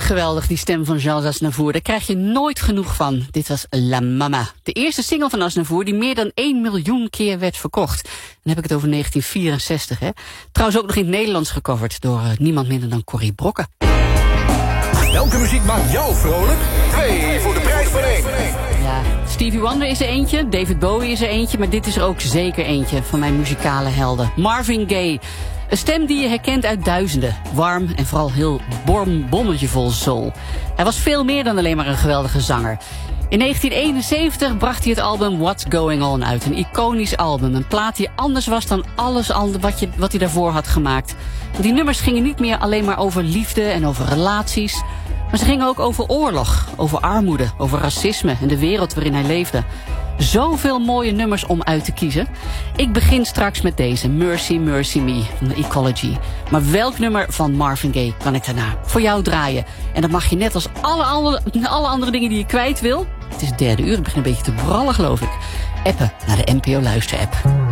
geweldig, die stem van Charles Aznavour. Daar krijg je nooit genoeg van. Dit was La Mama. De eerste single van Aznavour die meer dan 1 miljoen keer werd verkocht. Dan heb ik het over 1964, hè. Trouwens ook nog in het Nederlands gecoverd door niemand minder dan Corrie Brokken. Welke muziek maakt jou vrolijk? 2 voor de prijs van 1. Ja, Stevie Wonder is er eentje, David Bowie is er eentje, maar dit is er ook zeker eentje van mijn muzikale helden. Marvin Gaye. Een stem die je herkent uit duizenden. Warm en vooral heel bommeltjevol soul. Hij was veel meer dan alleen maar een geweldige zanger. In 1971 bracht hij het album What's Going On uit. Een iconisch album. Een plaat die anders was dan alles wat hij daarvoor had gemaakt. Die nummers gingen niet meer alleen maar over liefde en over relaties. Maar ze gingen ook over oorlog, over armoede, over racisme en de wereld waarin hij leefde. Zoveel mooie nummers om uit te kiezen. Ik begin straks met deze, Mercy, Mercy Me, van de Ecology. Maar welk nummer van Marvin Gaye kan ik daarna voor jou draaien? En dat mag je net als alle andere dingen die je kwijt wil. Het is het 3e uur, het begint een beetje te brallen, geloof ik. Appen naar de NPO Luister-app.